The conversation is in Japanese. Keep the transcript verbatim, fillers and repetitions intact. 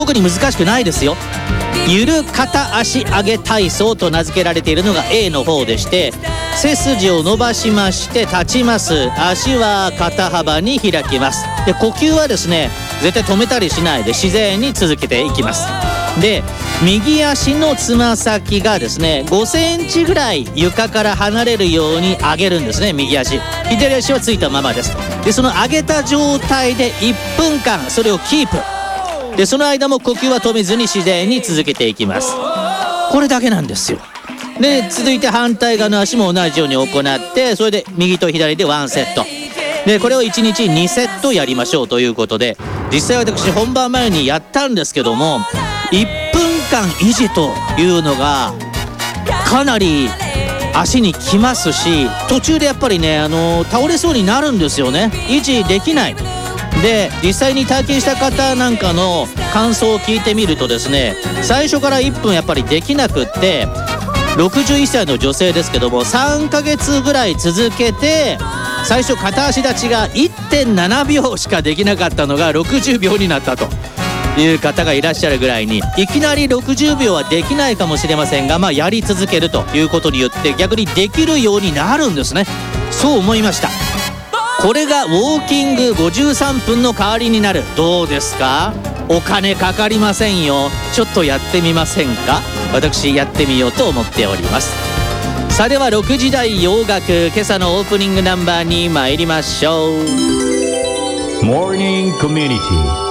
特に難しくないですよ。ゆる片足上げ体操と名付けられているのが A の方でして、背筋を伸ばしまして立ちます。足は肩幅に開きます。で呼吸はですね絶対止めたりしないで自然に続けていきます。で右足のつま先がですねごセンチぐらい床から離れるように上げるんですね。右足、左足はついたままです。でその上げた状態でいっぷんかんそれをキープで、その間も呼吸は止めずに自然に続けていきます。これだけなんですよ。で続いて反対側の足も同じように行って、それで右と左でワンセットで、これをいちにちにセットやりましょうということで、実際私本番前にやったんですけども、いっぷんかん維持というのがかなり足にきますし、途中でやっぱりね、あのー、倒れそうになるんですよね。維持できない。で実際に体験した方なんかの感想を聞いてみるとですね、最初からいっぷんやっぱりできなくって、ろくじゅういっさいの女性ですけどもさんかげつぐらい続けて、最初片足立ちが いってんななびょうしかできなかったのがろくじゅうびょうになったという方がいらっしゃるぐらいに、いきなりろくじゅうびょうはできないかもしれませんが、まあやり続けるということによって逆にできるようになるんですね。そう思いました。これがウォーキングごじゅうさんぷんの代わりになる。どうですか？お金かかりませんよ。ちょっとやってみませんか？私やってみようと思っております。さあではろくじ台洋楽、今朝のオープニングナンバーに参りましょう。 モーニングコミュニティ